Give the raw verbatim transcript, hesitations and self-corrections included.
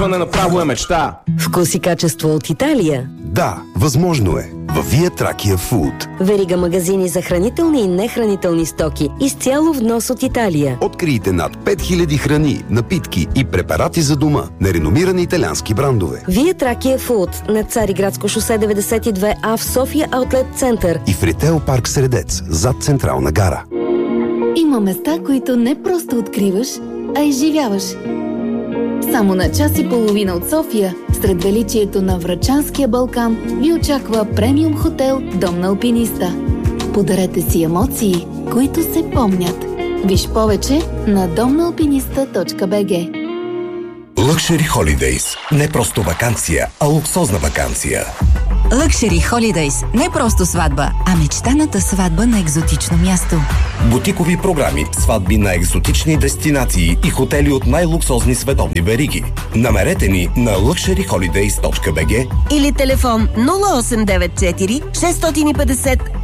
Направо е мечта. Вкус и качество от Италия. Да, възможно е. Във Via Trachea Food. Верига магазини за хранителни и нехранителни стоки. Изцяло внос от Италия. Открийте над пет хиляди храни, напитки и препарати за дома на реномирани италиански брандове. Via Trachea Food на Цариградско шосе деветдесет и две А в София Аутлет Център. И в Ритейл парк Средец, зад Централна гара. Има места, които не просто откриваш, а изживяваш. Само на час и половина от София, сред величието на Врачанския Балкан, ви очаква премиум хотел Дом на алпиниста. Подарете си емоции, които се помнят. Виж повече на дом на алпиниста точка би джи. Luxury Holidays. Не просто ваканция, а луксозна ваканция. Luxury Holidays. Не просто сватба, а мечтаната сватба на екзотично място. Бутикови програми, сватби на екзотични дестинации и хотели от най-луксозни световни вериги. Намерете ни на luxury holidays точка би джи или телефон нула осем девет четири шест пет